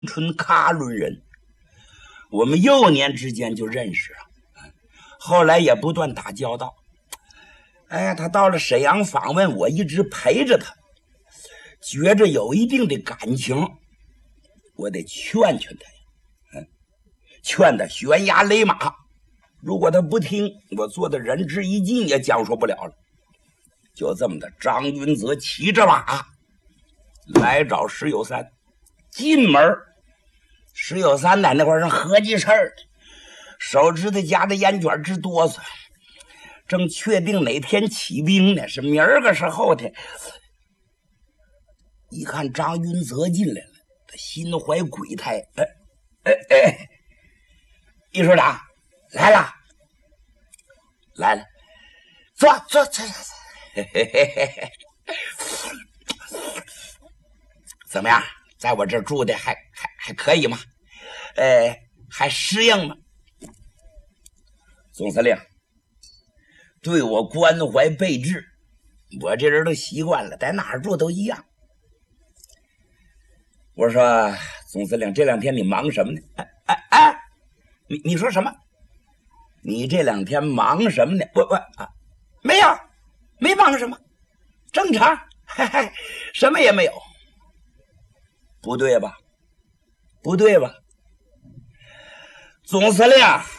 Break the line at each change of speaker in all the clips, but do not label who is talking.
春喀伦人，我们幼年之间就认识了，后来也不断打交道。哎，他到了沈阳访问，我一直陪着他，觉着有一定的感情，我得劝劝他呀，劝他悬崖勒马。如果他不听，我做的仁至义尽也讲说不了了。就这么的，张云泽骑着马来找石有三，进门，石有三在那块上合计事儿，手指头夹着烟卷直哆嗦，正确定哪天起兵呢，是明儿个是后天。一看张云泽进来了，他心怀鬼胎，一说长来了，来了，坐，怎么样？在我这儿住的还可以吗？还适应吗？总司令对我关怀备至，我这人都习惯了，在哪儿住都一样。我说总司令，这两天你忙什么呢？你说什么？你这两天忙什么呢？没有，没忙什么，正常，什么也没有。不对吧？不对吧？总司令，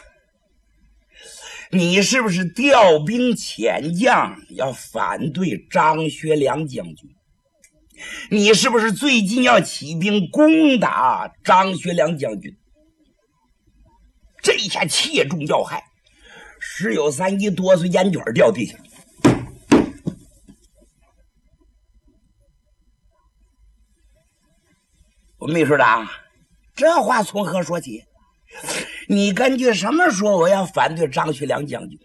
你是不是调兵遣将要反对张学良将军？你是不是最近要起兵攻打张学良将军？这一下切中要害，石有三一哆嗦，烟卷掉地下。我秘书长，这话从何说起？你根据什么说我要反对张学良将军？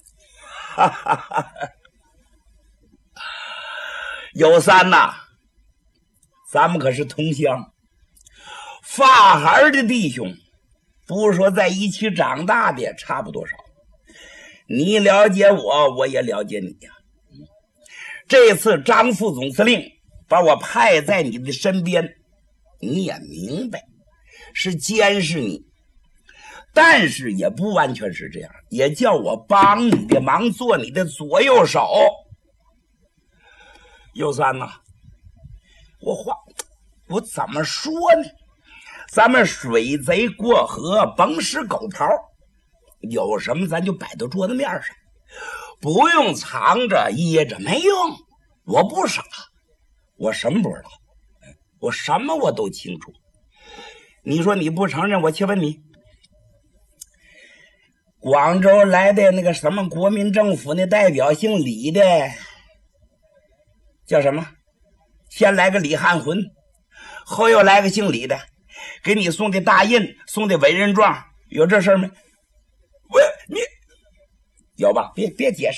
有三呐，咱们可是同乡，发孩的弟兄，不是说在一起长大的也差不多少。你了解我，我也了解你呀。这次张副总司令把我派在你的身边，你也明白是监视你，但是也不完全是这样，也叫我帮你的忙，做你的左右手。有三呐，我怎么说呢？咱们水贼过河，甭使狗刨，有什么咱就摆到桌子面上，不用藏着掖着，没用。我不傻，我什么不知道，我什么我都清楚。你说你不承认，我去问你，广州来的那个什么国民政府那代表姓李的叫什么？先来个李汉魂，后又来个姓李的，给你送的大印，送的委任状，有这事儿没？你有吧？别解释。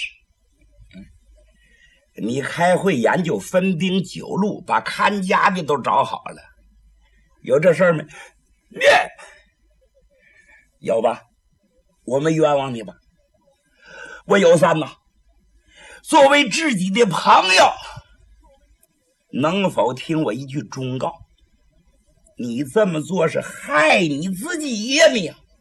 你开会研究分兵九路，把看家的都找好了，有这事儿没？有吧？我没冤枉你吧？我有三呐，作为自己的朋友，能否听我一句忠告？你这么做是害你自己呀，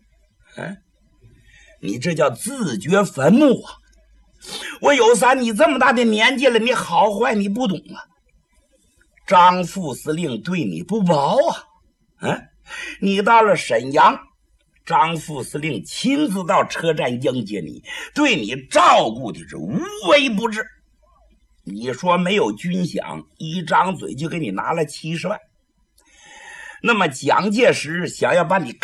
你这叫自掘坟墓啊！我有三，你这么大的年纪了，你好坏你不懂啊。张副司令对你不薄啊，你到了沈阳，张副司令亲自到车站迎接你，对你照顾的是无微不至。你说没有军饷，一张嘴就给你拿了70万。那么蒋介石想要把你